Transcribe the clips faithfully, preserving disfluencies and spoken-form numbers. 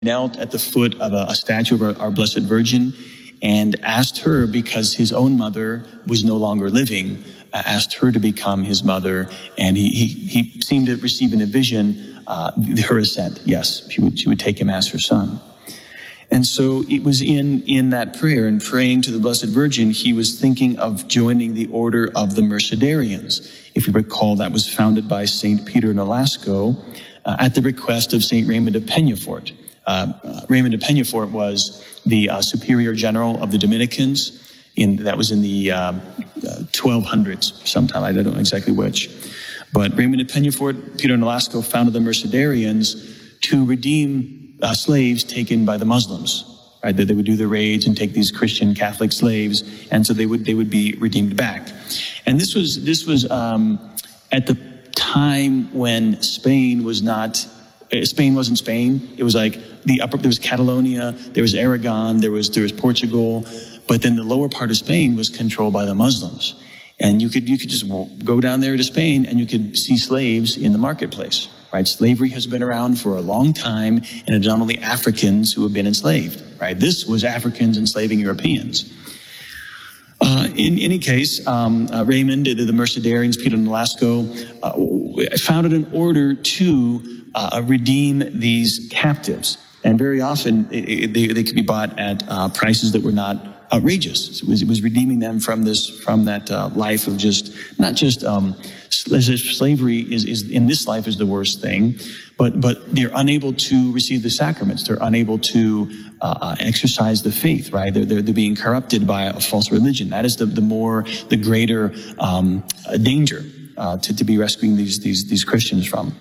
knelt at the foot of a, a statue of our, our Blessed Virgin and asked her, because his own mother was no longer living, uh, asked her to become his mother. And he, he, he seemed to receive in a vision uh, her assent. Yes, she would, she would take him as her son. And so it was in, in that prayer and praying to the Blessed Virgin, he was thinking of joining the order of the Mercedarians. If you recall, that was founded by Saint Peter Nolasco uh, at the request of Saint Raymond of Peñafort. Uh, uh, Raymond of Peñafort was the uh, superior general of the Dominicans. In, that was in the uh, uh, twelve hundreds sometime. I don't know exactly which. But Raymond of Peñafort, Peter Nolasco founded the Mercedarians to redeem Uh, slaves taken by the Muslims, right? That they would do the raids and take these Christian Catholic slaves, and so they would they would be redeemed back. And this was this was um, at the time when Spain was not uh, Spain wasn't Spain. It was like the upper. There was Catalonia, there was Aragon, there was there was Portugal, but then the lower part of Spain was controlled by the Muslims. And you could you could just go down there to Spain and you could see slaves in the marketplace. Right? Slavery has been around for a long time, and it's not only Africans who have been enslaved. Right? This was Africans enslaving Europeans. Uh, in any case, um, uh, Raymond, the, the Mercedarians, Peter Nolasco, uh, founded an order to uh, redeem these captives. And very often it, it, they, they could be bought at uh, prices that were not outrageous. It was, it was redeeming them from this, from that uh, life of just, not just um, slavery is, is in this life is the worst thing, but but they're unable to receive the sacraments. They're unable to uh, exercise the faith. Right? They're, they're they're being corrupted by a false religion. That is the the more the greater um, danger uh, to to be rescuing these these these Christians from.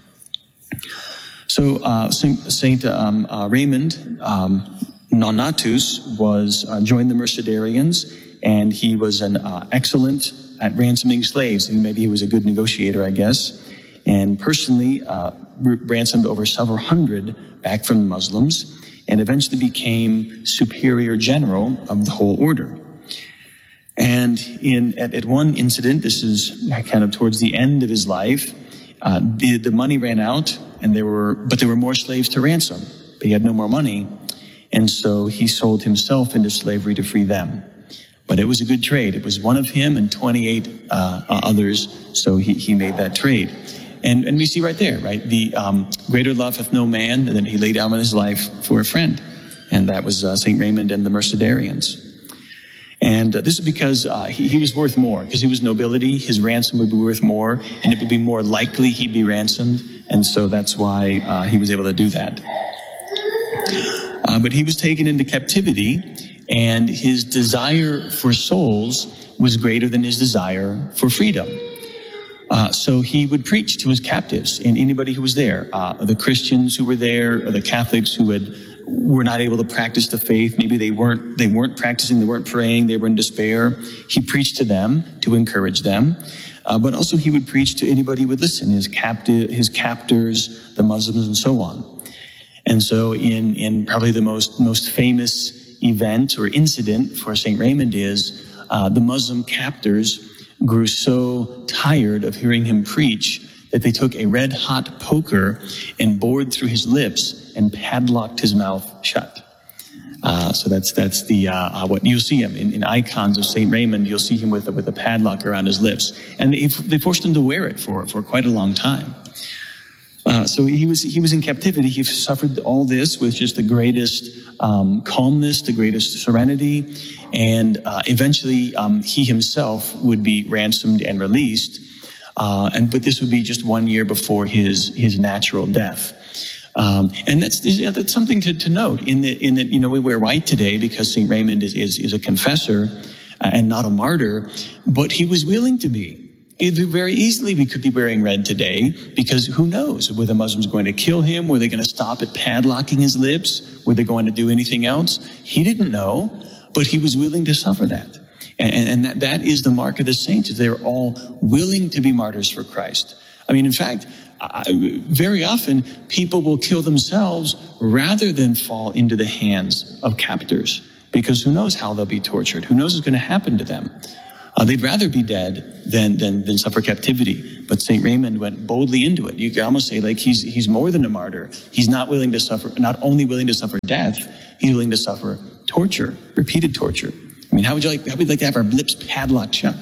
So uh, Saint, Saint um, uh, Raymond um, Nonatus was uh, joined the Mercedarians, and he was an uh, excellent at ransoming slaves, and maybe he was a good negotiator, I guess, and personally uh, ransomed over several hundred back from the Muslims, and eventually became superior general of the whole order. And in at, at one incident, this is kind of towards the end of his life, uh, the, the money ran out, and there were but there were more slaves to ransom, but he had no more money, and so he sold himself into slavery to free them. But it was a good trade. It was one of him and twenty-eight uh, others, so he, he made that trade. And and we see right there, right, the um, greater love hath no man than he laid down his life for a friend. And that was uh, Saint Raymond and the Mercedarians. And uh, this is because uh, he, he was worth more, because he was nobility. His ransom would be worth more, and it would be more likely he'd be ransomed. And so that's why uh, he was able to do that. Uh, but he was taken into captivity, and his desire for souls was greater than his desire for freedom. Uh, so he would preach to his captives and anybody who was there, uh, the Christians who were there, or the Catholics who had were not able to practice the faith. Maybe they weren't they weren't practicing, they weren't praying, they were in despair. He preached to them to encourage them, uh, but also he would preach to anybody who would listen, his captive, his captors, the Muslims, and so on. And so, in in probably the most most famous event or incident for Saint Raymond is uh, the Muslim captors grew so tired of hearing him preach that they took a red-hot poker and bored through his lips and padlocked his mouth shut. Uh, so that's that's the uh, uh, what you'll see him in, in icons of Saint Raymond. You'll see him with with a padlock around his lips, and they, they forced him to wear it for for quite a long time. Uh, so he was he was in captivity. He suffered all this with just the greatest um, calmness, the greatest serenity, and uh, eventually um, he himself would be ransomed and released. Uh, and but this would be just one year before his his natural death. Um, and that's yeah, that's something to, to note in that in that you know we wear white today because Saint Raymond is is, is a confessor uh, and not a martyr, but he was willing to be. It very easily we could be wearing red today because who knows? Were the Muslims going to kill him? Were they going to stop at padlocking his lips? Were they going to do anything else? He didn't know, but he was willing to suffer that. And, and that, that is the mark of the saints. They're all willing to be martyrs for Christ. I mean, in fact, I, very often people will kill themselves rather than fall into the hands of captors because who knows how they'll be tortured? Who knows what's going to happen to them? Uh, they'd rather be dead than, than, than suffer captivity. But Saint Raymond went boldly into it. You could almost say like he's, he's more than a martyr. He's not willing to suffer, not only willing to suffer death, he's willing to suffer torture, repeated torture. I mean, how would you like, how would you like to have our lips padlocked shut?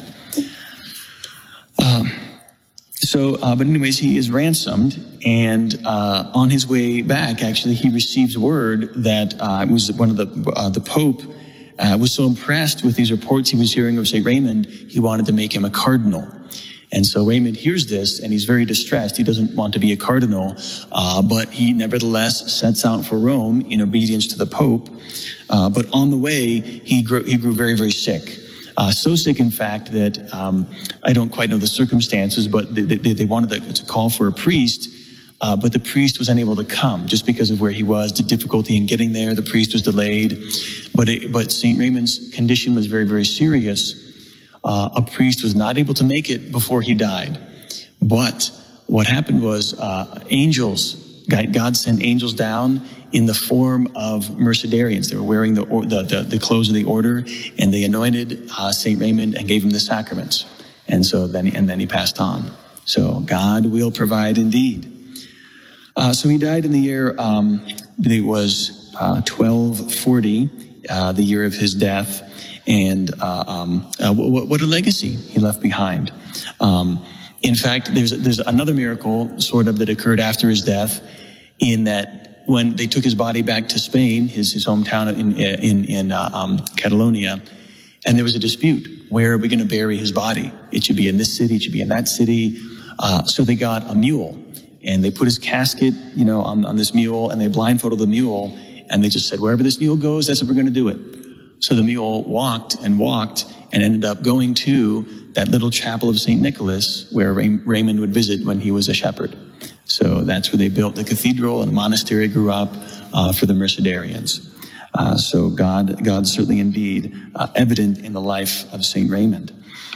Um, so, uh, but anyways, he is ransomed, and uh, on his way back, actually, he receives word that uh, it was one of the, uh, the Pope Uh, was so impressed with these reports he was hearing of Saint Raymond, he wanted to make him a cardinal. And so Raymond hears this, and he's very distressed. He doesn't want to be a cardinal, uh, but he nevertheless sets out for Rome in obedience to the Pope. Uh, but on the way, he grew, he grew very, very sick. Uh, so sick, in fact, that um, I don't quite know the circumstances, but they, they, they wanted to, to call for a priest. Uh, but the priest was unable to come just because of where he was, the difficulty in getting there. The priest was delayed. But it, but Saint Raymond's condition was very, very serious. Uh, a priest was not able to make it before he died. But what happened was uh, angels, God sent angels down in the form of Mercedarians. They were wearing the, the, the, the clothes of the order, and they anointed uh, Saint Raymond and gave him the sacraments. And so then, and then he passed on. So God will provide indeed. Uh, so he died in the year, um, it was uh, twelve forty, uh, the year of his death. And uh, um, uh, what, what a legacy he left behind. Um, in fact, there's there's another miracle, sort of, that occurred after his death, in that when they took his body back to Spain, his, his hometown in, in, in uh, um, Catalonia, and there was a dispute. Where are we going to bury his body? It should be in this city, it should be in that city. Uh, so they got a mule. And they put his casket, you know, on, on this mule, and they blindfolded the mule, and they just said, wherever this mule goes, that's what we're going to do it. So the mule walked and walked and ended up going to that little chapel of Saint Nicholas where Ray- Raymond would visit when he was a shepherd. So that's where they built the cathedral, and a monastery grew up uh, for the Mercedarians. Uh, so God, God certainly indeed uh, evident in the life of Saint Raymond.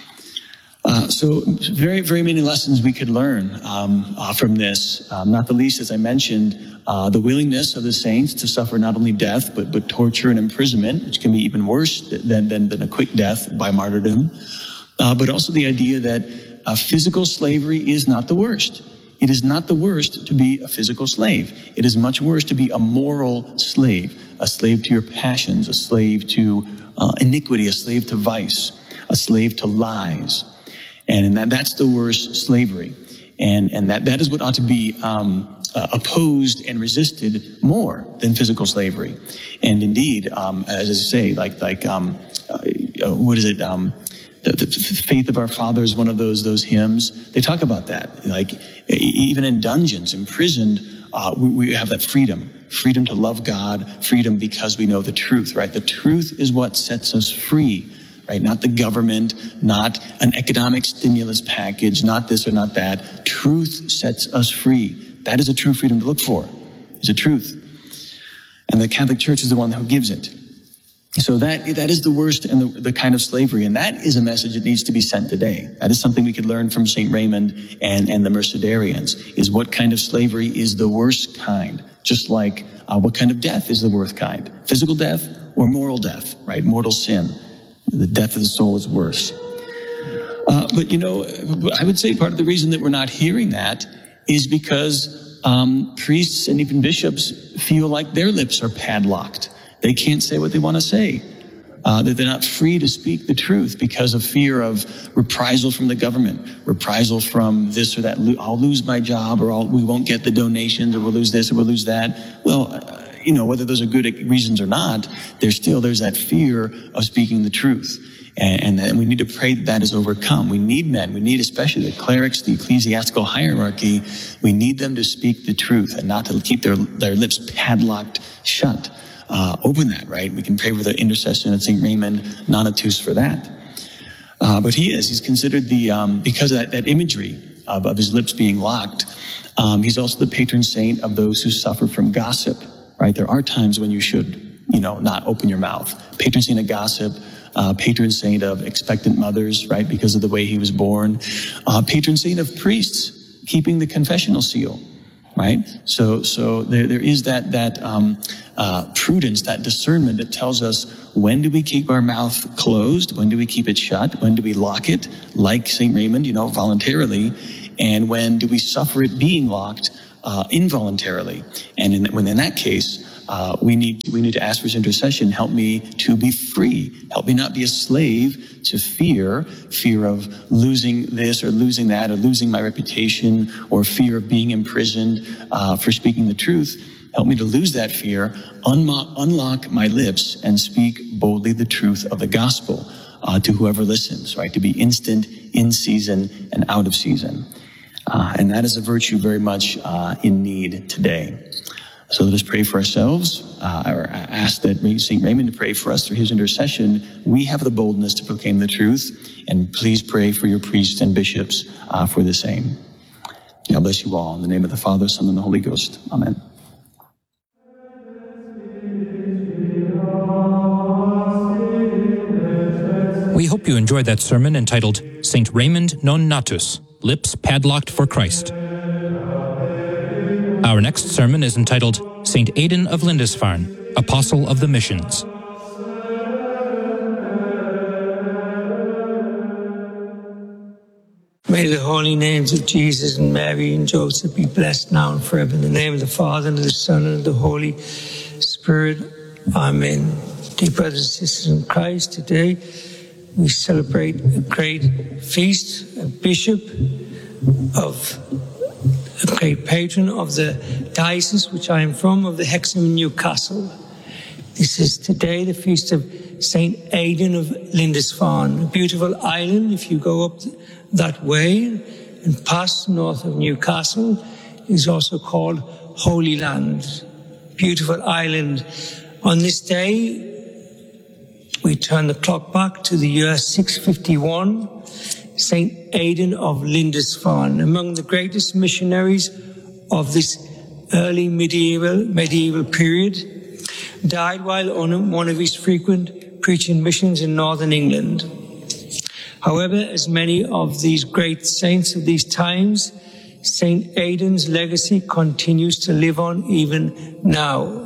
Uh, so very, very many lessons we could learn um, uh, from this. Um, not the least, as I mentioned, uh, the willingness of the saints to suffer not only death, but, but torture and imprisonment, which can be even worse than, than, than a quick death by martyrdom. Uh, but also the idea that uh, physical slavery is not the worst. It is not the worst to be a physical slave. It is much worse to be a moral slave, a slave to your passions, a slave to uh, iniquity, a slave to vice, a slave to lies. And that, that's the worst slavery. And, and that, that is what ought to be um, uh, opposed and resisted more than physical slavery. And indeed, um, as I say, like, like um, uh, what is it? Um, the, the faith of our fathers, one of those those hymns, they talk about that. Like, even in dungeons, imprisoned, uh, we, we have that freedom. Freedom to love God, freedom because we know the truth, right? The truth is what sets us free. Right? Not the government, not an economic stimulus package, not this or not that. Truth sets us free. That is a true freedom to look for. It's a truth. And the Catholic Church is the one who gives it. So that that is the worst and the, the kind of slavery. And that is a message that needs to be sent today. That is something we could learn from Saint Raymond and, and the Mercedarians, is what kind of slavery is the worst kind. Just like uh, what kind of death is the worst kind. Physical death or moral death, right? Mortal sin. The death of the soul is worse. Uh, but, you know, I would say part of the reason that we're not hearing that is because um, priests and even bishops feel like their lips are padlocked. They can't say what they want to say. Uh, that they're not free to speak the truth because of fear of reprisal from the government, reprisal from this or that. I'll lose my job, or I'll, we won't get the donations, or we'll lose this, or we'll lose that. Well, uh, you know, whether those are good reasons or not, there's still, there's that fear of speaking the truth. And, and we need to pray that that is overcome. We need men, we need especially the clerics, the ecclesiastical hierarchy, we need them to speak the truth and not to keep their, their lips padlocked shut. Uh, open that, right? We can pray for the intercession of Saint Raymond Nonatus for that. Uh, but he is, he's considered the, um, because of that, that imagery of, of his lips being locked, um, he's also the patron saint of those who suffer from gossip. Right? There are times when you should, you know, not open your mouth. Patron saint of gossip, uh, patron saint of expectant mothers, right? Because of the way he was born. Uh, patron saint of priests, keeping the confessional seal. right? So, so there, there is that, that, um, uh, prudence, that discernment that tells us when do we keep our mouth closed? When do we keep it shut? When do we lock it, like Saint Raymond, you know, voluntarily? And when do we suffer it being locked, uh, involuntarily? And in, when in that case, Uh, we need we need to ask for his intercession. Help me to be free. Help me not be a slave to fear, fear of losing this or losing that or losing my reputation, or fear of being imprisoned uh, for speaking the truth. Help me to lose that fear, unlock, unlock my lips, and speak boldly the truth of the gospel uh, to whoever listens, right? To be instant, in season, and out of season. Uh, and that is a virtue very much uh, in need today. So let us pray for ourselves, uh, or ask that Saint Raymond to pray for us through his intercession. We have the boldness to proclaim the truth, and please pray for your priests and bishops uh, for the same. God bless you all. In the name of the Father, Son, and the Holy Ghost. Amen. We hope you enjoyed that sermon entitled Saint Raymond Non Natus, Lips Padlocked for Christ. Our next sermon is entitled Saint Aidan of Lindisfarne, Apostle of the Missions. May the holy names of Jesus and Mary and Joseph be blessed now and forever. In the name of the Father, and of the Son, and of the Holy Spirit. Amen. Dear brothers and sisters in Christ, today we celebrate a great feast, a bishop of a great patron of the diocese which I am from, of the Hexham Newcastle. This is today the feast of Saint Aidan of Lindisfarne, a beautiful island. If you go up that way and pass north of Newcastle, it is also called Holy Land, beautiful island. On this day, we turn the clock back to the year six fifty-one. Saint Aidan of Lindisfarne, among the greatest missionaries of this early medieval medieval period, died while on one of his frequent preaching missions in northern England. However, as many of these great saints of these times, Saint Aidan's legacy continues to live on even now.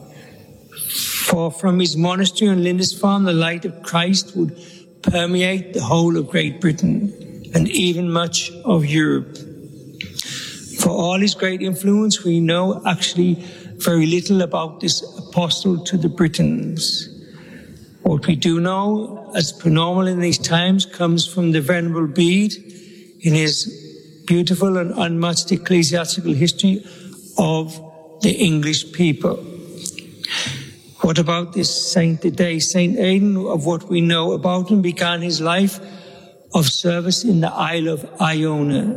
For from his monastery in Lindisfarne, the light of Christ would permeate the whole of Great Britain and even much of Europe. For all his great influence, we know actually very little about this apostle to the Britons. What we do know, as per normal in these times, comes from the Venerable Bede in his beautiful and unmatched ecclesiastical history of the English people. What about this saint today? Saint Aidan, of what we know about him, began his life of service in the Isle of Iona,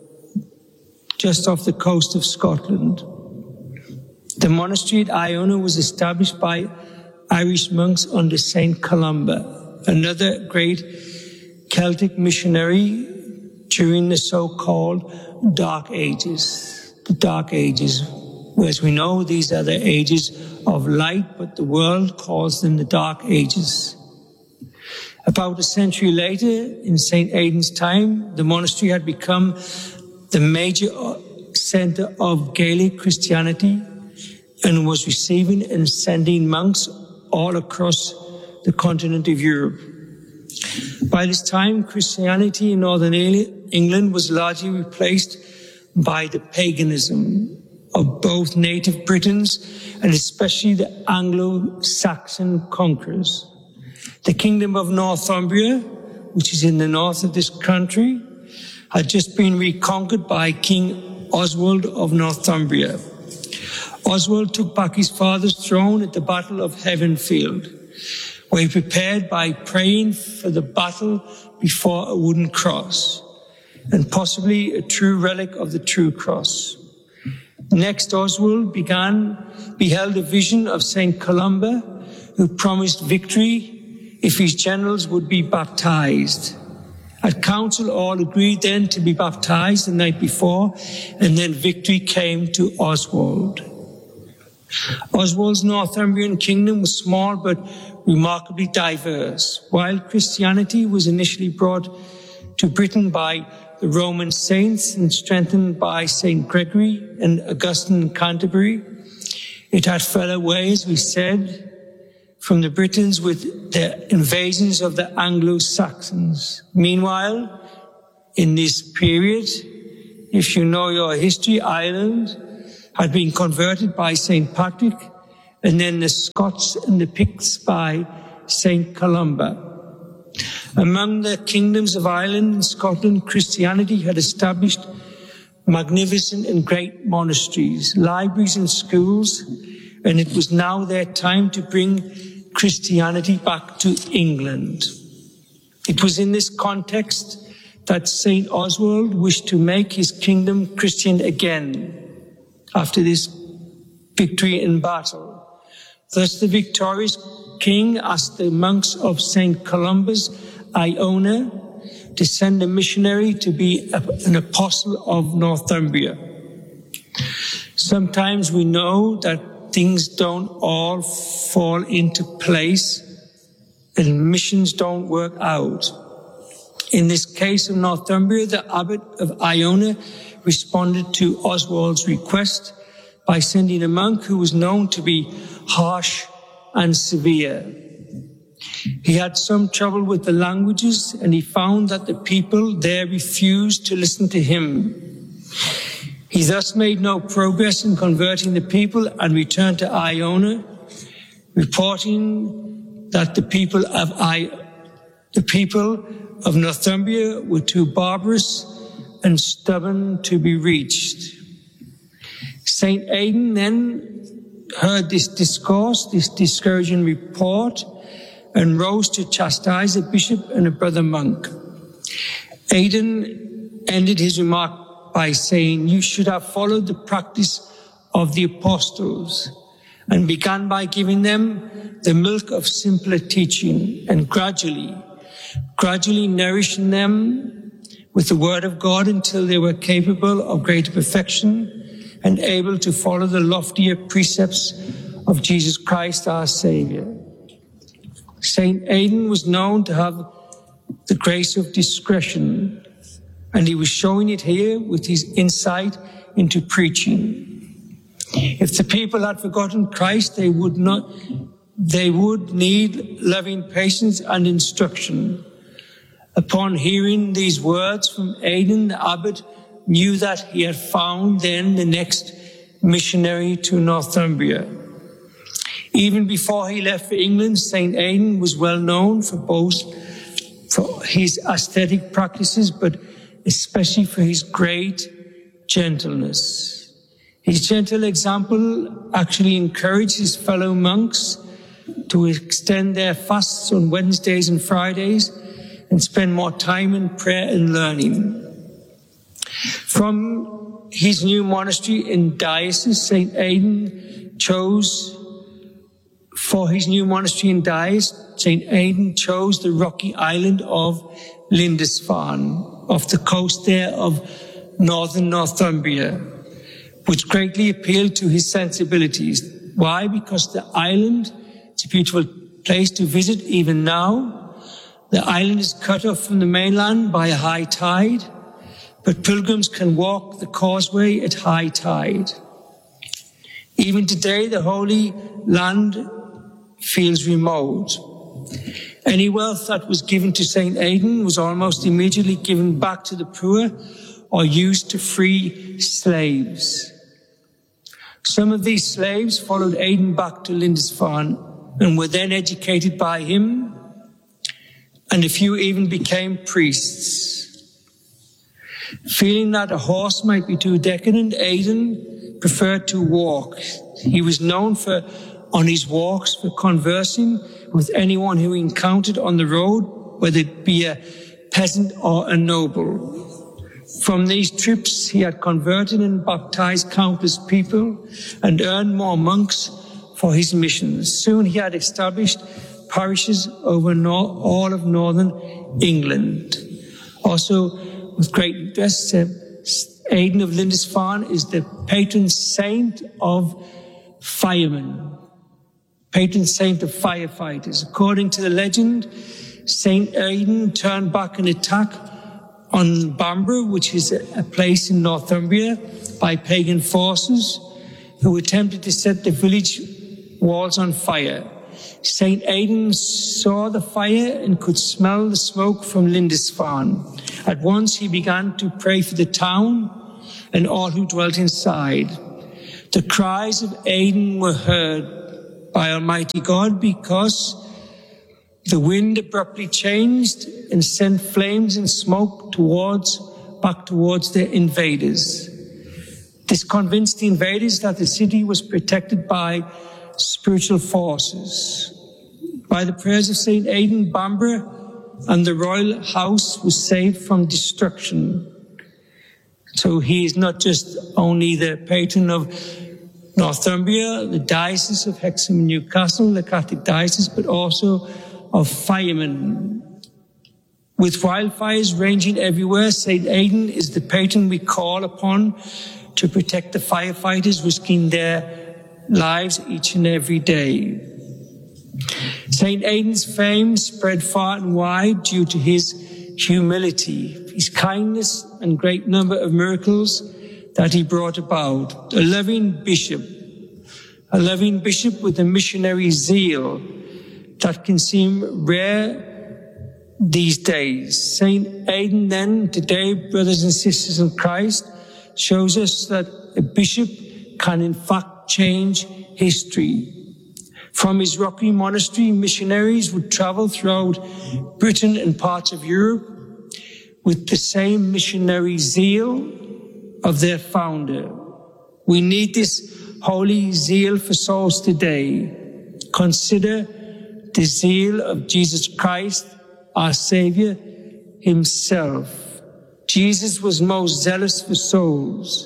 just off the coast of Scotland. The monastery at Iona was established by Irish monks under Saint Columba, another great Celtic missionary during the so-called Dark Ages. The Dark Ages, as we know, these are the ages of light, but the world calls them the Dark Ages. About a century later, in Saint Aidan's time, the monastery had become the major center of Gaelic Christianity and was receiving and sending monks all across the continent of Europe. By this time, Christianity in northern England was largely replaced by the paganism of both native Britons and especially the Anglo-Saxon conquerors. The kingdom of Northumbria, which is in the north of this country, had just been reconquered by King Oswald of Northumbria. Oswald took back his father's throne at the Battle of Heavenfield, where he prepared by praying for the battle before a wooden cross, and possibly a true relic of the true cross. Next, Oswald began, beheld a vision of Saint Columba, who promised victory if his generals would be baptized. At council, all agreed then to be baptized the night before, and then victory came to Oswald. Oswald's Northumbrian kingdom was small but remarkably diverse. While Christianity was initially brought to Britain by the Roman saints and strengthened by Saint Gregory and Augustine in Canterbury. It had fell away, as we said, from the Britons with the invasions of the Anglo-Saxons. Meanwhile, in this period, if you know your history, Ireland had been converted by Saint Patrick, and then the Scots and the Picts by Saint Columba. Among the kingdoms of Ireland and Scotland, Christianity had established magnificent and great monasteries, libraries and schools, and it was now their time to bring Christianity back to England. It was in this context that Saint Oswald wished to make his kingdom Christian again after this victory in battle. Thus the victorious king asked the monks of Saint Columba's Iona to send a missionary to be a, an apostle of Northumbria. Sometimes we know that things don't all fall into place and missions don't work out. In this case of Northumbria, the abbot of Iona responded to Oswald's request by sending a monk who was known to be harsh and severe. He had some trouble with the languages, and he found that the people there refused to listen to him. He thus made no progress in converting the people and returned to Iona, reporting that the people of I, the people of Northumbria were too barbarous and stubborn to be reached. Saint Aidan then heard this discourse, this discouraging report, and rose to chastise a bishop and a brother monk. Aidan ended his remark by saying, "You should have followed the practice of the apostles," and began by giving them the milk of simpler teaching, and gradually, gradually nourishing them with the word of God until they were capable of greater perfection and able to follow the loftier precepts of Jesus Christ our Savior. Saint Aidan was known to have the grace of discretion, and he was showing it here with his insight into preaching. If the people had forgotten Christ, they would not, they would need loving patience and instruction. Upon hearing these words from Aidan, the abbot knew that he had found then the next missionary to Northumbria. Even before he left for England, Saint Aidan was well known for both for his ascetic practices, but especially for his great gentleness. His gentle example actually encouraged his fellow monks to extend their fasts on Wednesdays and Fridays and spend more time in prayer and learning. From his new monastery in Diocese, Saint Aidan chose For his new monastery in Diocese, Saint Aidan chose the rocky island of Lindisfarne, off the coast there of northern Northumbria, which greatly appealed to his sensibilities. Why? Because the island is a beautiful place to visit even now. The island is cut off from the mainland by a high tide, but pilgrims can walk the causeway at high tide. Even today, the Holy Land feels remote. Any wealth that was given to Saint Aidan was almost immediately given back to the poor or used to free slaves. Some of these slaves followed Aidan back to Lindisfarne and were then educated by him, and a few even became priests. Feeling that a horse might be too decadent, Aidan preferred to walk. He was known for on his walks for conversing with anyone who he encountered on the road, whether it be a peasant or a noble. From these trips, he had converted and baptized countless people and earned more monks for his missions. Soon he had established parishes over nor- all of northern England. Also, with great interest, uh, Aidan of Lindisfarne is the patron saint of firemen. Patron saint of firefighters. According to the legend, Saint Aidan turned back an attack on Bamborough, which is a place in Northumbria, by pagan forces who attempted to set the village walls on fire. Saint Aidan saw the fire and could smell the smoke from Lindisfarne. At once he began to pray for the town and all who dwelt inside. The cries of Aidan were heard by Almighty God because the wind abruptly changed and sent flames and smoke towards, back towards the invaders. This convinced the invaders that the city was protected by spiritual forces. By the prayers of Saint Aidan, Bamborough and the royal house was saved from destruction. So he is not just only the patron of Northumbria, the diocese of Hexham and Newcastle, the Catholic diocese, but also of firemen. With wildfires raging everywhere, Saint Aidan is the patron we call upon to protect the firefighters risking their lives each and every day. Saint Aidan's fame spread far and wide due to his humility, his kindness and great number of miracles that he brought about. A loving bishop, a loving bishop with a missionary zeal that can seem rare these days. Saint Aidan then, today, brothers and sisters in Christ, shows us that a bishop can in fact change history. From his rocky monastery, missionaries would travel throughout Britain and parts of Europe with the same missionary zeal of their founder. We need this holy zeal for souls today. Consider the zeal of Jesus Christ, our Savior himself. Jesus was most zealous for souls.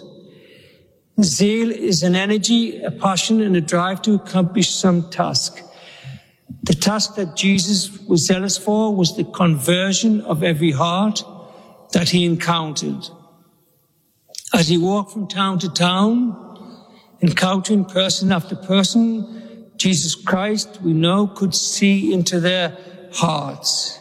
Zeal is an energy, a passion, and a drive to accomplish some task. The task that Jesus was zealous for was the conversion of every heart that he encountered. As he walked from town to town, encountering person after person, Jesus Christ, we know, could see into their hearts.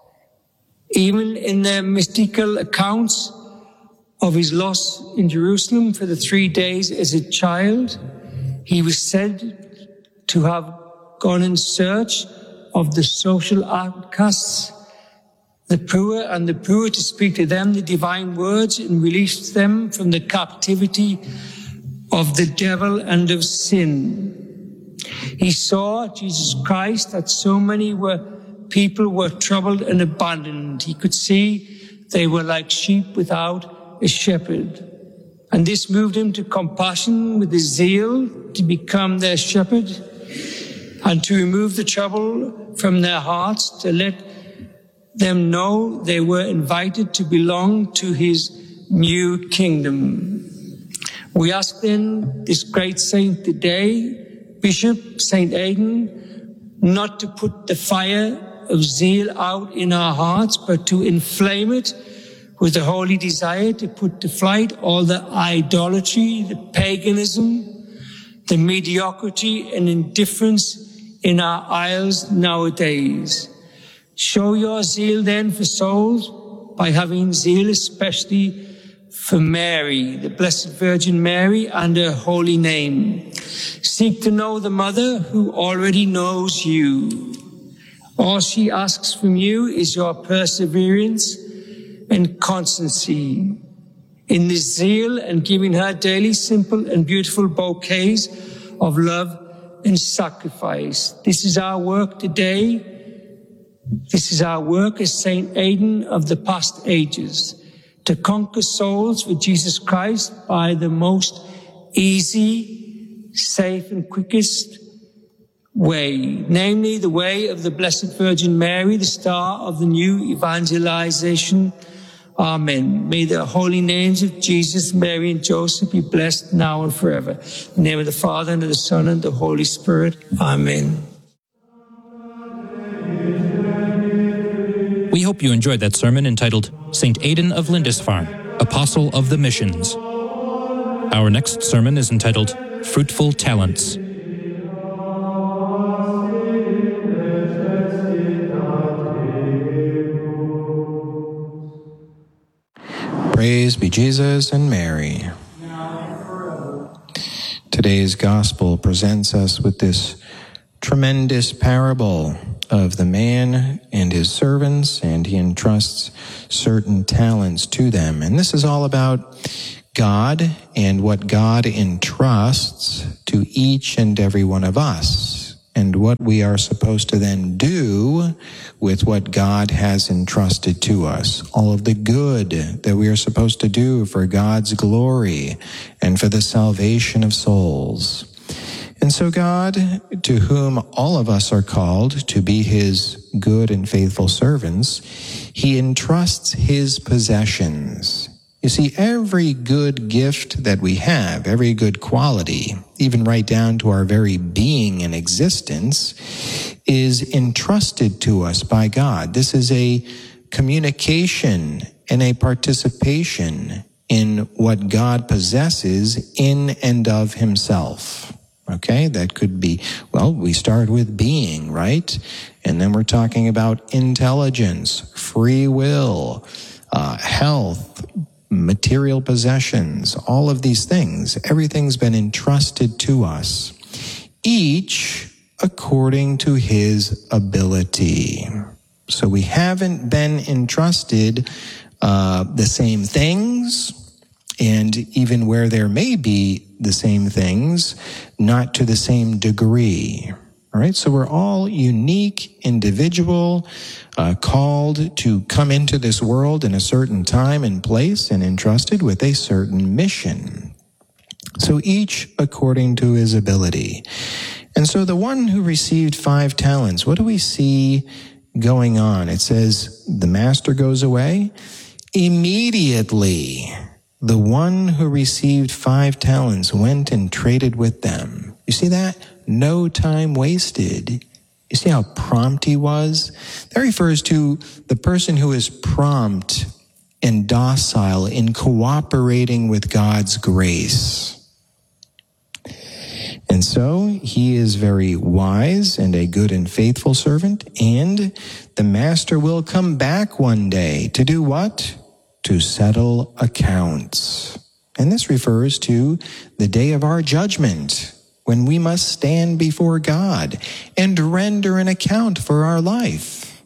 Even in their mystical accounts of his loss in Jerusalem for the three days as a child, he was said to have gone in search of the social outcasts, the poor and the poor, to speak to them the divine words and release them from the captivity of the devil and of sin. He saw, Jesus Christ, that so many were people were troubled and abandoned. He could see they were like sheep without a shepherd. And this moved him to compassion with his zeal to become their shepherd and to remove the trouble from their hearts, to let them know they were invited to belong to his new kingdom. We ask then this great saint today, Bishop Saint Aidan, not to put the fire of zeal out in our hearts, but to inflame it with the holy desire to put to flight all the idolatry, the paganism, the mediocrity and indifference in our isles nowadays. Show your zeal then for souls by having zeal especially for Mary, the Blessed Virgin Mary, and her holy name. Seek to know the Mother who already knows you. All she asks from you is your perseverance and constancy in this zeal, and giving her daily simple and beautiful bouquets of love and sacrifice. This is our work today. This is our work as Saint Aidan of the past ages, to conquer souls for Jesus Christ by the most easy, safe and quickest way, namely the way of the Blessed Virgin Mary, the star of the new evangelization. Amen. May the holy names of Jesus, Mary, and Joseph be blessed now and forever. In the name of the Father, and of the Son, and the Holy Spirit. Amen. We hope you enjoyed that sermon entitled Saint Aidan of Lindisfarne, Apostle of the Missions. Our next sermon is entitled Fruitful Talents. be Jesus and Mary. Today's gospel presents us with this tremendous parable of the man and his servants, and he entrusts certain talents to them. And this is all about God and what God entrusts to each and every one of us, and what we are supposed to then do with what God has entrusted to us. All of the good that we are supposed to do for God's glory and for the salvation of souls. And so God, to whom all of us are called to be his good and faithful servants, he entrusts his possessions. You see, every good gift that we have, every good quality, even right down to our very being and existence, is entrusted to us by God. This is a communication and a participation in what God possesses in and of himself. Okay, that could be, well, we start with being, right? And then we're talking about intelligence, free will, uh, health, material possessions, all of these things. Everything's been entrusted to us, each according to his ability. So we haven't been entrusted uh, the same things, and even where there may be the same things, not to the same degree. All right, so we're all unique, individual, uh, called to come into this world in a certain time and place and entrusted with a certain mission. So each according to his ability. And so the one who received five talents, what do we see going on? It says the master goes away. Immediately, the one who received five talents went and traded with them. You see that? No time wasted. You see how prompt he was? That refers to the person who is prompt and docile in cooperating with God's grace. And so he is very wise and a good and faithful servant, and the master will come back one day to do what? To settle accounts. And this refers to the day of our judgment, when we must stand before God and render an account for our life.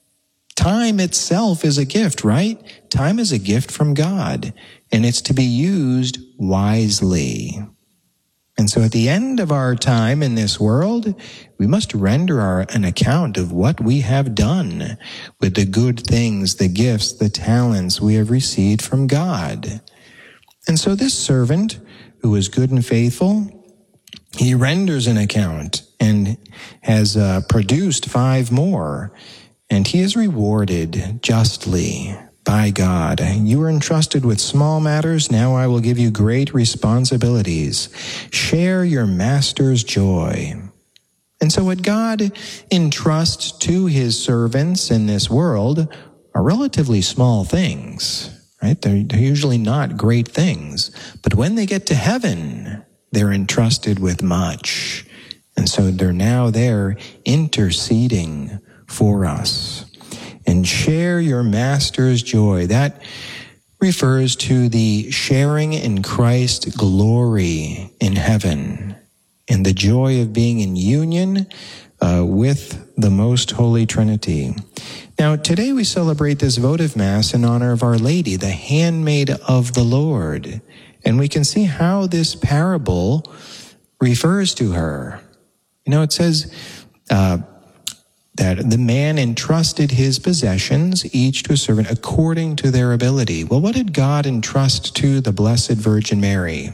Time itself is a gift, right? Time is a gift from God, and it's to be used wisely. And so at the end of our time in this world, we must render our, an account of what we have done with the good things, the gifts, the talents we have received from God. And so this servant, who is good and faithful, he renders an account and has uh, produced five more, and he is rewarded justly by God. You were entrusted with small matters. Now I will give you great responsibilities. Share your master's joy. And so what God entrusts to his servants in this world are relatively small things, right? They're, they're usually not great things. But when they get to heaven, they're entrusted with much. And so they're now there interceding for us. And share your master's joy. That refers to the sharing in Christ's glory in heaven and the joy of being in union uh, with the most holy Trinity. Now, today we celebrate this votive Mass in honor of Our Lady, the handmaid of the Lord. And we can see how this parable refers to her. You know, it says uh, that the man entrusted his possessions, each to a servant, according to their ability. Well, what did God entrust to the Blessed Virgin Mary?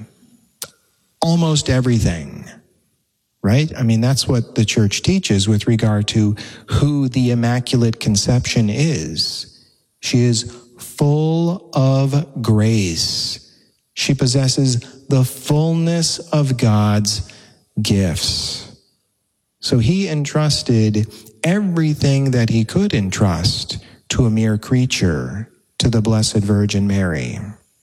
Almost everything, right? I mean, that's what the Church teaches with regard to who the Immaculate Conception is. She is full of grace. She possesses the fullness of God's gifts. So he entrusted everything that he could entrust to a mere creature, to the Blessed Virgin Mary.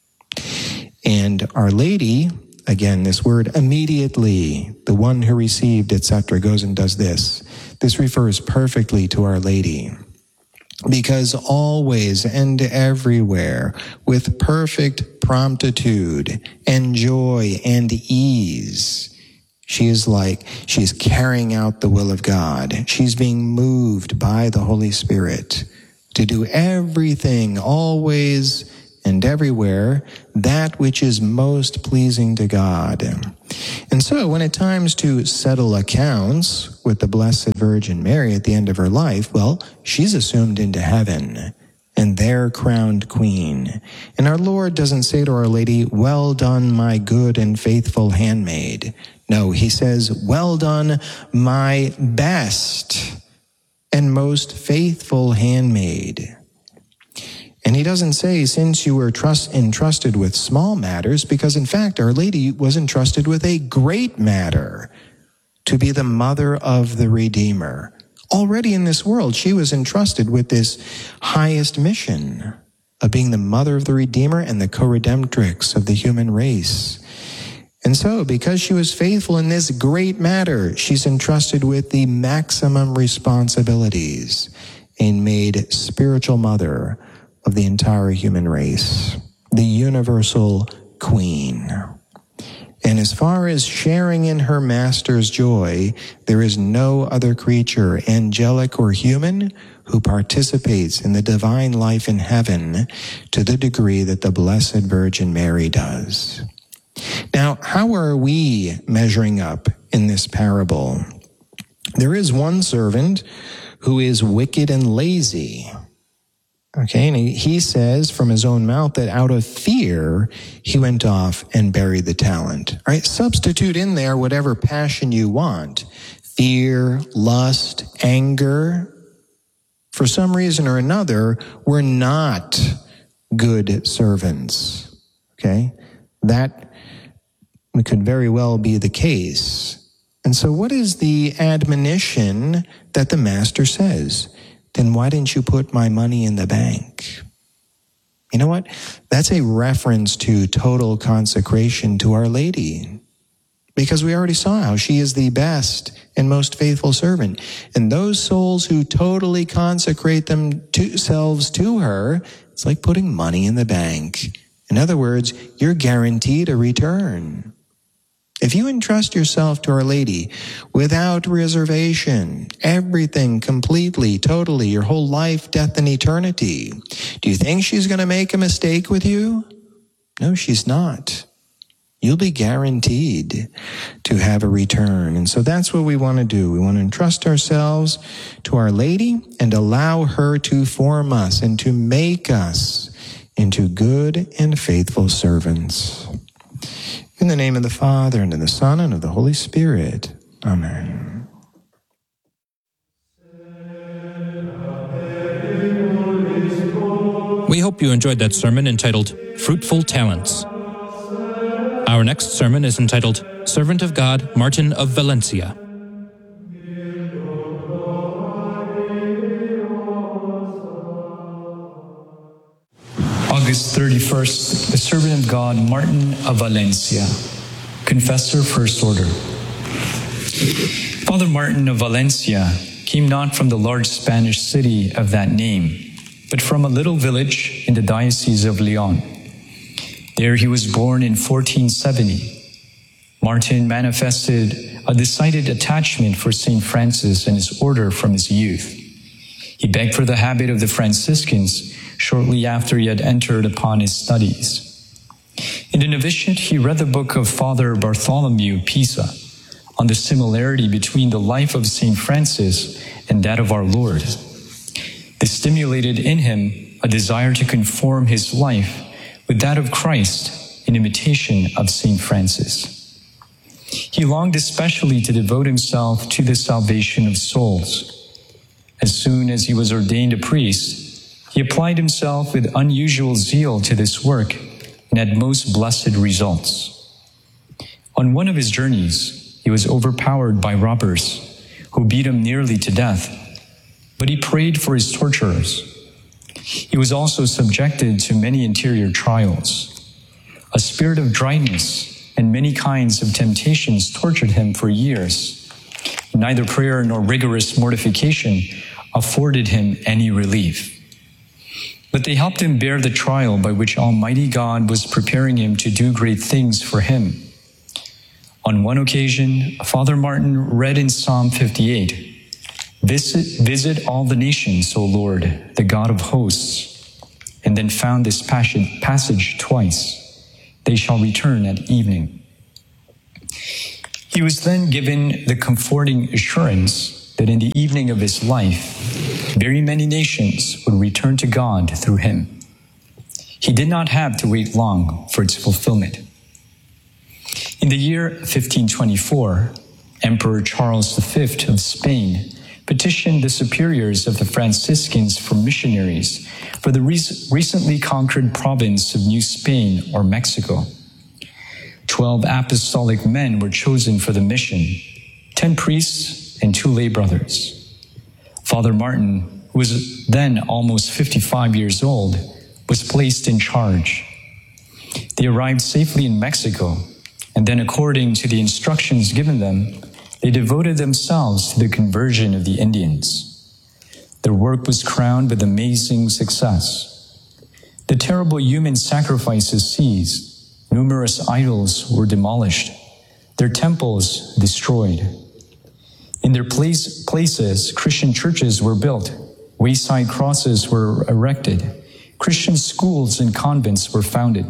And Our Lady, again, this word immediately, the one who received, et cetera, goes and does this. This refers perfectly to Our Lady. because always and everywhere, with perfect promptitude and joy and ease, she is like, she's carrying out the will of God. She's being moved by the Holy Spirit to do everything, always and everywhere, that which is most pleasing to God. And so when it comes to settle accounts with the Blessed Virgin Mary at the end of her life, well, she's assumed into heaven and there crowned queen. And our Lord doesn't say to Our Lady, "Well done, my good and faithful handmaid." No, he says, "Well done, my best and most faithful handmaid." And he doesn't say, "Since you were trust, entrusted with small matters," because in fact, Our Lady was entrusted with a great matter, to be the mother of the Redeemer. Already in this world, she was entrusted with this highest mission of being the mother of the Redeemer and the co-redemptrix of the human race. And so, because she was faithful in this great matter, she's entrusted with the maximum responsibilities and made spiritual mother of the entire human race, the universal queen. And as far as sharing in her master's joy, there is no other creature, angelic or human, who participates in the divine life in heaven to the degree that the Blessed Virgin Mary does. Now, how are we measuring up in this parable? There is one servant who is wicked and lazy. Okay, and he, he says from his own mouth that out of fear, he went off and buried the talent. All right, substitute in there whatever passion you want. Fear, lust, anger. For some reason or another, we're not good servants. Okay, that could very well be the case. And so what is the admonition that the master says? Then why didn't you put my money in the bank? You know what? That's a reference to total consecration to Our Lady. Because we already saw how she is the best and most faithful servant. And those souls who totally consecrate themselves to her, it's like putting money in the bank. In other words, you're guaranteed a return. If you entrust yourself to Our Lady without reservation, everything completely, totally, your whole life, death, and eternity, do you think she's going to make a mistake with you? No, she's not. You'll be guaranteed to have a return. And so that's what we want to do. We want to entrust ourselves to Our Lady and allow her to form us and to make us into good and faithful servants. In the name of the Father, and of the Son, and of the Holy Spirit. Amen. We hope you enjoyed that sermon entitled Fruitful Talents. Our next sermon is entitled Servant of God, Martin of Valencia. August thirty-first, the servant of God, Martin of Valencia, confessor, first order. Father Martin of Valencia came not from the large Spanish city of that name, but from a little village in the Diocese of Leon. There he was born in fourteen seventy. Martin manifested a decided attachment for Saint Francis and his order from his youth. He begged for the habit of the Franciscans shortly after he had entered upon his studies. In the novitiate, he read the book of Father Bartholomew Pisa on the similarity between the life of Saint Francis and that of our Lord. This stimulated in him a desire to conform his life with that of Christ in imitation of Saint Francis. He longed especially to devote himself to the salvation of souls. As soon as he was ordained a priest, he applied himself with unusual zeal to this work and had most blessed results. On one of his journeys, he was overpowered by robbers who beat him nearly to death, but he prayed for his torturers. He was also subjected to many interior trials. A spirit of dryness and many kinds of temptations tortured him for years. Neither prayer nor rigorous mortification afforded him any relief. But they helped him bear the trial by which Almighty God was preparing him to do great things for him. On one occasion, Father Martin read in Psalm fifty-eight, Visit, visit all the nations, O Lord, the God of hosts, and then found this passage twice. They shall return at evening. He was then given the comforting assurance that in the evening of his life, very many nations would return to God through him. He did not have to wait long for its fulfillment. In the year fifteen twenty-four, Emperor Charles the Fifth of Spain petitioned the superiors of the Franciscans for missionaries for the rec- recently conquered province of New Spain or Mexico. Twelve apostolic men were chosen for the mission, ten priests and two lay brothers. Father Martin, who was then almost fifty-five years old, was placed in charge. They arrived safely in Mexico, and then according to the instructions given them, they devoted themselves to the conversion of the Indians. Their work was crowned with amazing success. The terrible human sacrifices ceased, numerous idols were demolished, their temples destroyed. In their place, places, Christian churches were built, wayside crosses were erected, Christian schools and convents were founded.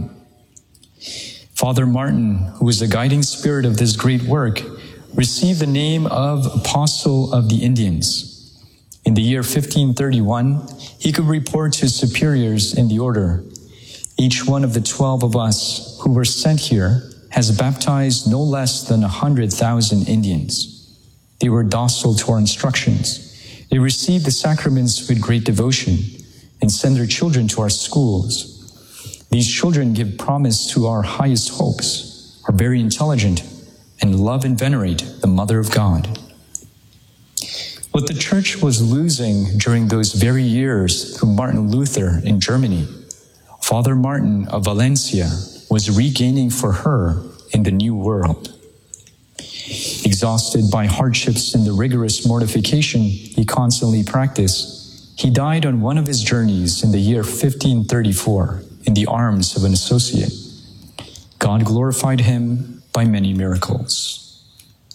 Father Martin, who was the guiding spirit of this great work, received the name of Apostle of the Indians. In the year fifteen thirty-one, he could report to his superiors in the order, each one of the twelve of us who were sent here has baptized no less than a hundred thousand Indians. They were docile to our instructions. They received the sacraments with great devotion and send their children to our schools. These children give promise to our highest hopes, are very intelligent, and love and venerate the Mother of God. What the Church was losing during those very years through Martin Luther in Germany, Father Martin of Valencia was regaining for her in the New World. Exhausted by hardships and the rigorous mortification he constantly practiced, he died on one of his journeys in the year fifteen thirty-four in the arms of an associate. God glorified him by many miracles.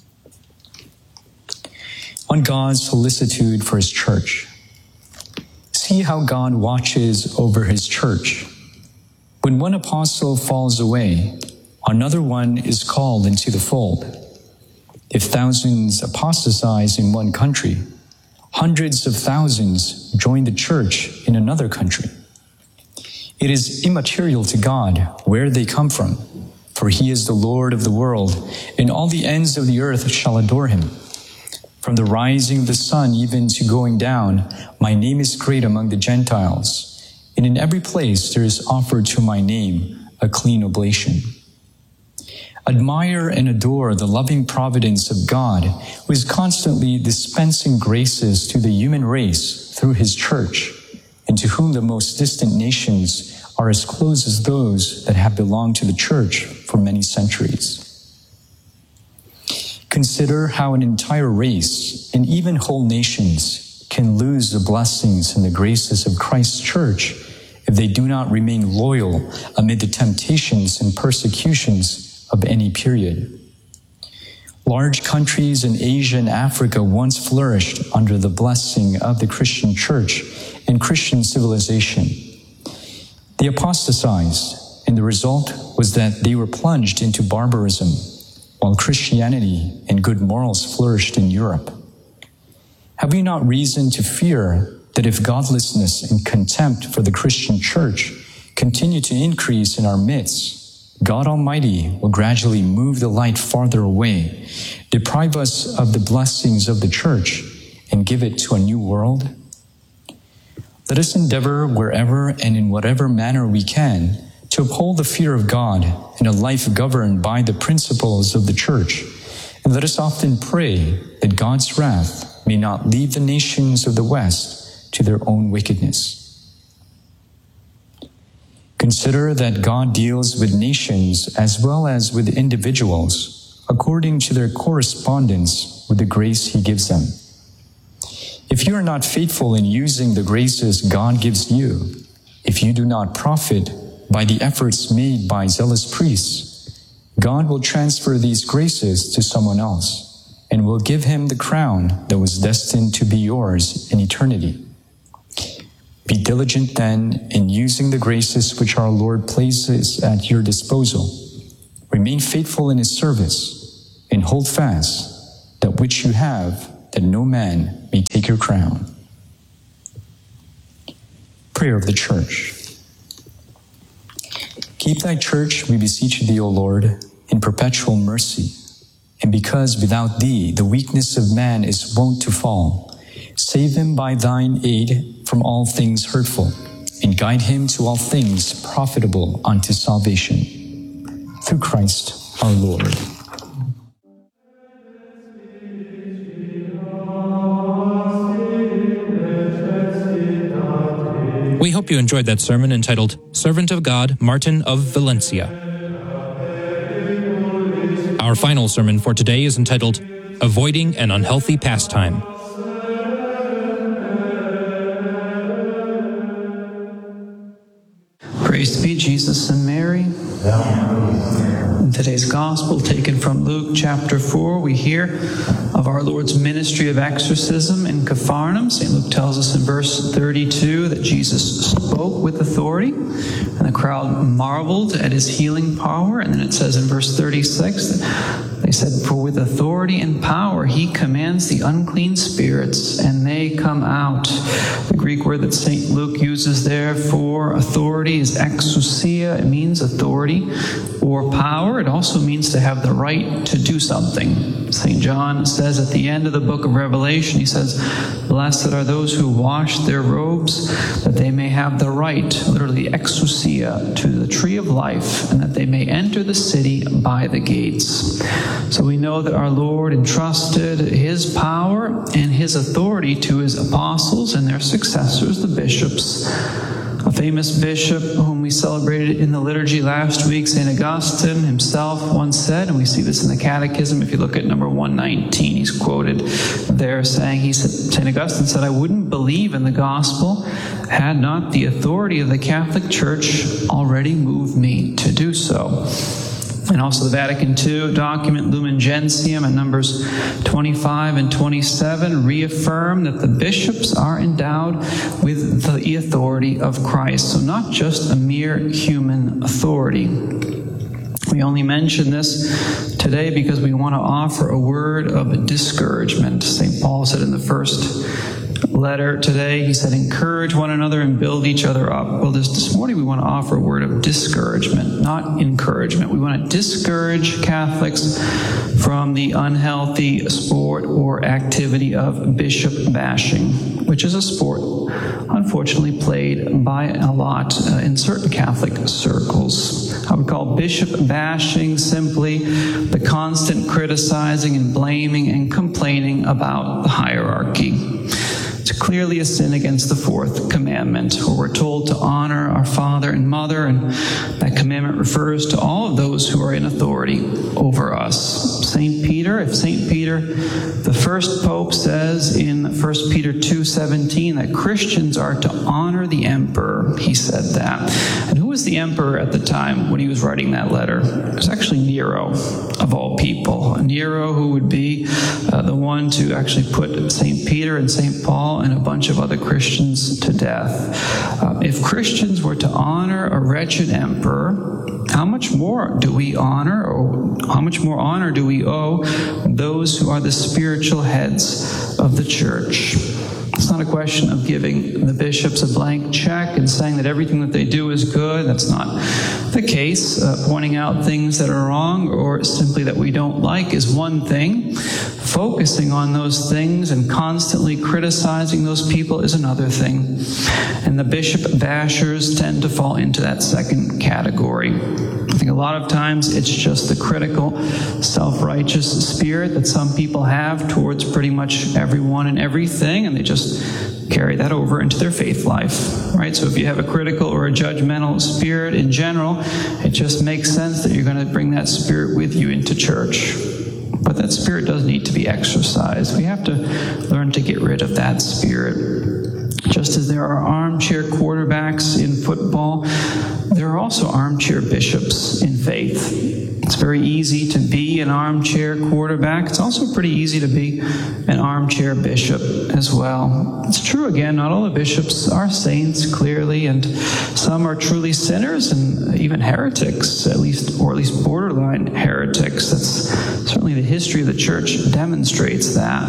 On God's solicitude for his church. See how God watches over his church. When one apostle falls away, another one is called into the fold. If thousands apostatize in one country, hundreds of thousands join the church in another country. It is immaterial to God where they come from, for he is the Lord of the world, and all the ends of the earth shall adore him. From the rising of the sun even to going down, my name is great among the Gentiles, and in every place there is offered to my name a clean oblation. Admire and adore the loving providence of God, who is constantly dispensing graces to the human race through his church, and to whom the most distant nations are as close as those that have belonged to the church for many centuries. Consider how an entire race, and even whole nations, can lose the blessings and the graces of Christ's church if they do not remain loyal amid the temptations and persecutions of any period. Large countries in Asia and Africa once flourished under the blessing of the Christian church and Christian civilization. They apostatized, and the result was that they were plunged into barbarism, while Christianity and good morals flourished in Europe. Have we not reason to fear that if godlessness and contempt for the Christian church continue to increase in our midst, God Almighty will gradually move the light farther away, deprive us of the blessings of the church, and give it to a new world? Let us endeavor wherever and in whatever manner we can to uphold the fear of God in a life governed by the principles of the church, and let us often pray that God's wrath may not leave the nations of the West to their own wickedness. Consider that God deals with nations as well as with individuals according to their correspondence with the grace he gives them. If you are not faithful in using the graces God gives you, if you do not profit by the efforts made by zealous priests, God will transfer these graces to someone else and will give him the crown that was destined to be yours in eternity. Be diligent then in using the graces which our Lord places at your disposal. Remain faithful in his service and hold fast that which you have, that no man may take your crown. Prayer of the Church. Keep thy church, we beseech thee, O Lord, in perpetual mercy. And because without thee the weakness of man is wont to fall, save him by thine aid from all things hurtful, and guide him to all things profitable unto salvation. Through Christ our Lord. We hope you enjoyed that sermon entitled Servant of God, Martin of Valencia. Our final sermon for today is entitled Avoiding an Unhealthy Pastime. Praise be Jesus and Mary. In today's gospel, taken from Luke chapter four, we hear of our Lord's ministry of exorcism in Capharnaum. Saint Luke tells us in verse thirty-two that Jesus spoke with authority, and the crowd marveled at his healing power. And then it says in verse thirty-six that they said, "For with authority and power he commands the unclean spirits, and they come out." The Greek word that Saint Luke uses there for authority is exousia. It means authority or power. It also means to have the right to do something. Saint John says at the end of the book of Revelation, he says, "Blessed are those who wash their robes, that they may have the right," literally exousia, "to the tree of life, and that they may enter the city by the gates." So we know that our Lord entrusted his power and his authority to his apostles and their successors, the bishops. A famous bishop whom we celebrated in the liturgy last week, Saint Augustine himself once said, and we see this in the Catechism, if you look at number one nineteen, he's quoted there saying, he said, Saint Augustine said, "I wouldn't believe in the gospel had not the authority of the Catholic Church already moved me to do so." And also the Vatican two document Lumen Gentium at numbers twenty-five and twenty-seven reaffirm that the bishops are endowed with the authority of Christ. So not just a mere human authority. We only mention this today because we want to offer a word of discouragement. Saint Paul said in the first letter today, he said, "Encourage one another and build each other up." Well, this, this morning we want to offer a word of discouragement, not encouragement. We want to discourage Catholics from the unhealthy sport or activity of bishop bashing, which is a sport unfortunately played by a lot uh, in certain Catholic circles. I would call bishop bashing simply the constant criticizing and blaming and complaining about the hierarchy. It's clearly a sin against the fourth commandment, where we're told to honor our father and mother, and that commandment refers to all of those who are in authority over us. Saint Peter, if Saint Peter, the first pope, says in First Peter two seventeen that Christians are to honor the emperor, he said that. And who was the emperor at the time when he was writing that letter? It was actually Nero, of all people. Nero, who would be uh, the one to actually put Saint Peter and Saint Paul and a bunch of other Christians to death. Uh, if Christians were to honor a wretched emperor, how much more do we honor, or how much more honor do we owe those who are the spiritual heads of the church? It's not a question of giving the bishops a blank check and saying that everything that they do is good. That's not the case. Uh, pointing out things that are wrong or simply that we don't like is one thing. Focusing on those things and constantly criticizing those people is another thing. And the bishop bashers tend to fall into that second category. I think a lot of times it's just the critical, self-righteous spirit that some people have towards pretty much everyone and everything, and they just carry that over into their faith life, right? So if you have a critical or a judgmental spirit in general, it just makes sense that you're going to bring that spirit with you into church. But that spirit does need to be exercised. We have to learn to get rid of that spirit. Just as there are armchair quarterbacks in football, there are also armchair bishops in faith. It's very easy to be an armchair quarterback. It's also pretty easy to be an armchair bishop as well. It's true, again, not all the bishops are saints, clearly, and some are truly sinners and even heretics, at least, or at least borderline heretics. That's certainly the history of the church demonstrates that.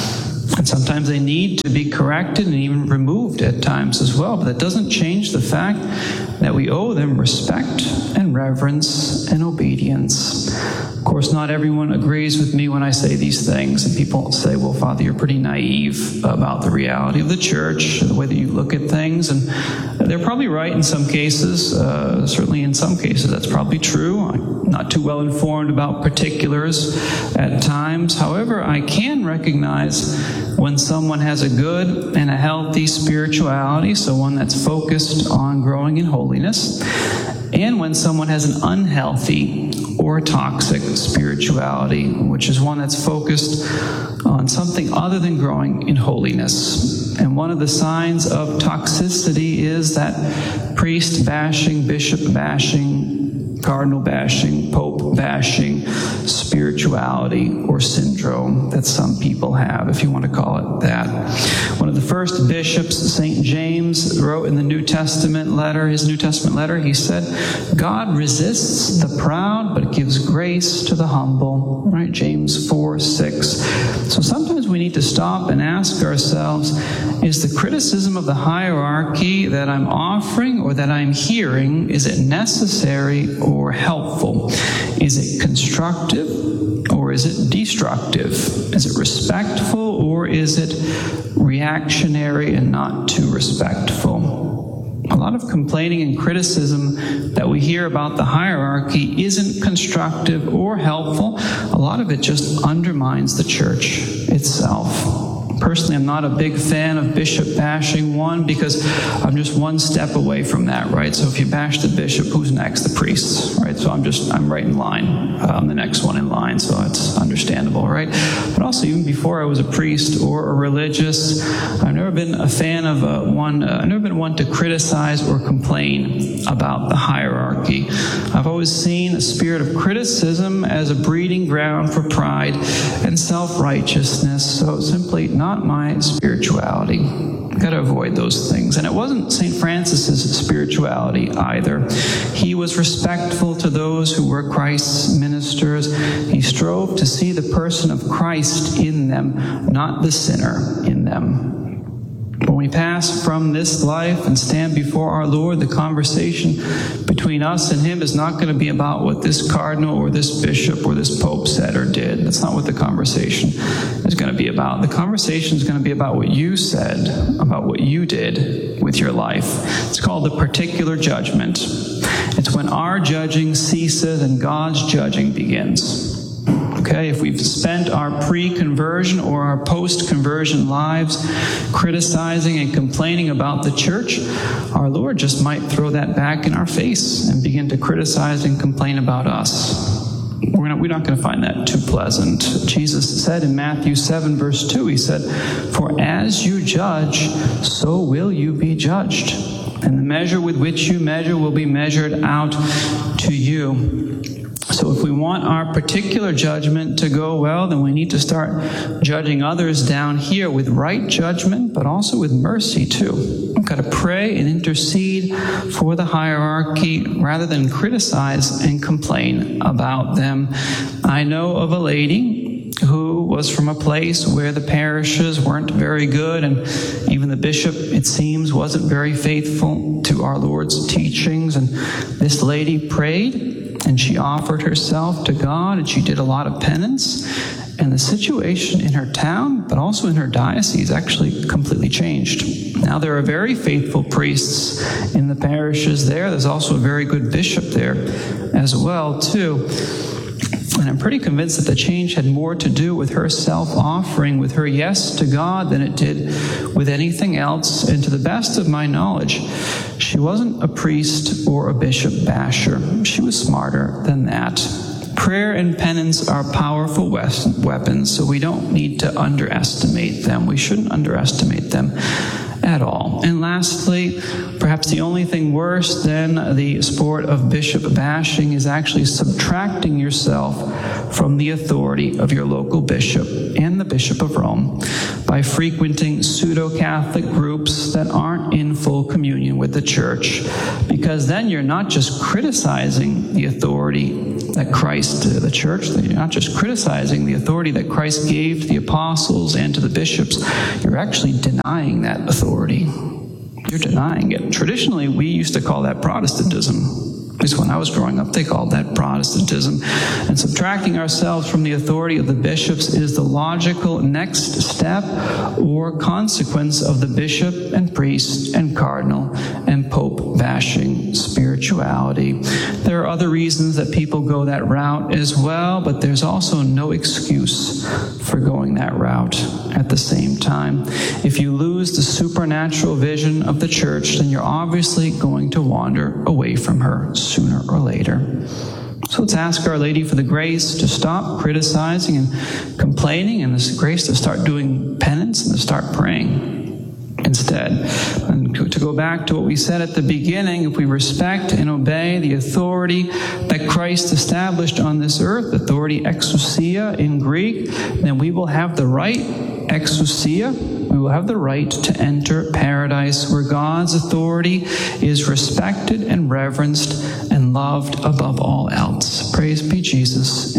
And sometimes they need to be corrected and even removed at times as well. But that doesn't change the fact that we owe them respect and reverence and obedience. Of course, not everyone agrees with me when I say these things. And people say, well, Father, you're pretty naive about the reality of the church, the way that you look at things. And they're probably right in some cases. Uh, certainly in some cases, that's probably true. I'm not too well informed about particulars at times. However, I can recognize when someone has a good and a healthy spirituality, so one that's focused on growing in holiness, and when someone has an unhealthy or toxic spirituality, which is one that's focused on something other than growing in holiness. And one of the signs of toxicity is that priest bashing, bishop bashing, cardinal bashing, pope bashing spirituality or syndrome that some people have, if you want to call it that. One of the first bishops, Saint James, wrote in the New Testament letter, his New Testament letter, he said, God resists the proud, but gives grace to the humble. Right? James four six. So sometimes we need to stop and ask ourselves, is the criticism of the hierarchy that I'm offering or that I'm hearing, is it necessary or helpful? Is it constructive or is it destructive? Is it respectful or is it reactionary and not too respectful? A lot of complaining and criticism that we hear about the hierarchy isn't constructive or helpful. A lot of it just undermines the church itself. Personally, I'm not a big fan of bishop bashing, one, because I'm just one step away from that, right? So if you bash the bishop, who's next? The priests, right? So I'm just, I'm right in line. I'm the next one in line, so it's understandable, right? But also, even before I was a priest or a religious, I've never been a fan of uh, one, uh, I've never been one to criticize or complain about the hierarchy. I've always seen a spirit of criticism as a breeding ground for pride and self-righteousness, so simply not Not my spirituality. Got to avoid those things. And it wasn't Saint Francis's spirituality either. He was respectful to those who were Christ's ministers. He strove to see the person of Christ in them, not the sinner in them. When we pass from this life and stand before our Lord, the conversation between us and Him is not going to be about what this cardinal or this bishop or this pope said or did. That's not what the conversation is going to be about. The conversation is going to be about what you said, about what you did with your life. It's called the particular judgment. It's when our judging ceases and God's judging begins. Okay, if we've spent our pre-conversion or our post-conversion lives criticizing and complaining about the church, our Lord just might throw that back in our face and begin to criticize and complain about us. We're not, we're not going to find that too pleasant. Jesus said in Matthew seven, verse two, He said, "For as you judge, so will you be judged. And the measure with which you measure will be measured out to you." So if we want our particular judgment to go well, then we need to start judging others down here with right judgment, but also with mercy too. We've got to pray and intercede for the hierarchy rather than criticize and complain about them. I know of a lady who was from a place where the parishes weren't very good, and even the bishop, it seems, wasn't very faithful to our Lord's teachings. And this lady prayed, and she offered herself to God, and she did a lot of penance. And the situation in her town, but also in her diocese, actually completely changed. Now, there are very faithful priests in the parishes there. There's also a very good bishop there as well, too. And I'm pretty convinced that the change had more to do with her self-offering, with her yes to God, than it did with anything else. And to the best of my knowledge, she wasn't a priest or a bishop basher. She was smarter than that. Prayer and penance are powerful weapons, so we don't need to underestimate them. We shouldn't underestimate them at all. And lastly, perhaps the only thing worse than the sport of bishop bashing is actually subtracting yourself from the authority of your local bishop and the Bishop of Rome by frequenting pseudo-Catholic groups that aren't in full communion with the church, because then you're not just criticizing the authority that Christ, uh, the church, you're not just criticizing the authority that Christ gave to the apostles and to the bishops, you're actually denying that authority. You're denying it. Traditionally, we used to call that Protestantism. At least when I was growing up, they called that Protestantism. And subtracting ourselves from the authority of the bishops is the logical next step or consequence of the bishop and priest and cardinal and pope bashing spirituality. There are other reasons that people go that route as well, but there's also no excuse for going that route at the same time. If you lose the supernatural vision of the church, then you're obviously going to wander away from her sooner or later. So let's ask Our Lady for the grace to stop criticizing and complaining, and this grace to start doing penance and to start praying instead. And to go back to what we said at the beginning, if we respect and obey the authority that Christ established on this earth, authority exousia in Greek, then we will have the right, exousia, we will have the right to enter paradise where God's authority is respected and reverenced and loved above all else. Praise be Jesus.